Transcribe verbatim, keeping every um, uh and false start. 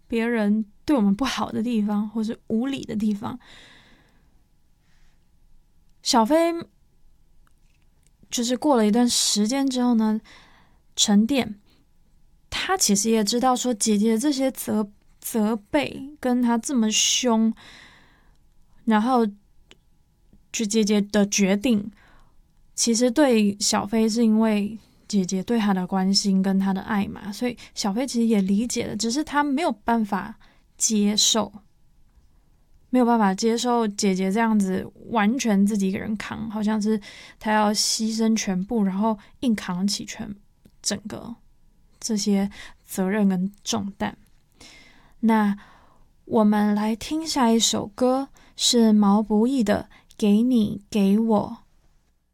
别人对我们不好的地方，或是无理的地方。小飞就是过了一段时间之后呢，沉淀，他其实也知道说姐姐这些责责备跟他这么凶，然后就姐姐的决定，其实对小飞是因为姐姐对他的关心跟他的爱嘛，所以小飞其实也理解了，只是他没有办法接受，没有办法接受姐姐这样子完全自己一个人扛，好像是他要牺牲全部，然后硬扛起全整个这些责任跟重担。那我们来听下一首歌，是毛不易的《给你给我》。